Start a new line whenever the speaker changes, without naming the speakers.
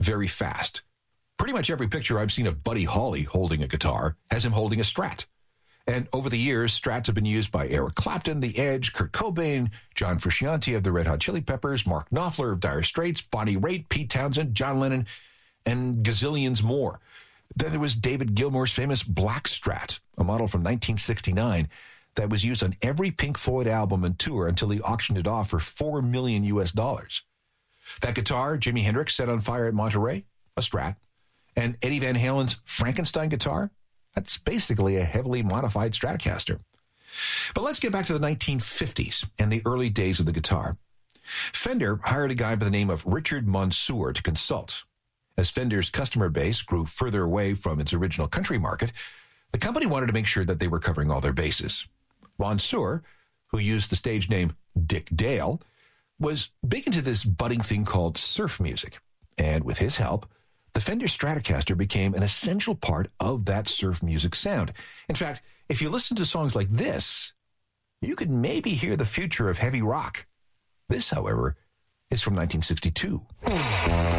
very fast. Pretty much every picture I've seen of Buddy Holly holding a guitar has him holding a Strat. And over the years, Strats have been used by Eric Clapton, The Edge, Kurt Cobain, John Frusciante of the Red Hot Chili Peppers, Mark Knopfler of Dire Straits, Bonnie Raitt, Pete Townsend, John Lennon, and gazillions more. Then there was David Gilmour's famous Black Strat, a model from 1969 that was used on every Pink Floyd album and tour until he auctioned it off for $4 million US. That guitar, Jimi Hendrix set on fire at Monterey, a Strat. And Eddie Van Halen's Frankenstein guitar, that's basically a heavily modified Stratocaster. But let's get back to the 1950s and the early days of the guitar. Fender hired a guy by the name of Richard Monsoor to consult. As Fender's customer base grew further away from its original country market, the company wanted to make sure that they were covering all their bases. Monsoor, who used the stage name Dick Dale, was big into this budding thing called surf music. And with his help, the Fender Stratocaster became an essential part of that surf music sound. In fact, if you listen to songs like this, you could maybe hear the future of heavy rock. This, however, is from 1962.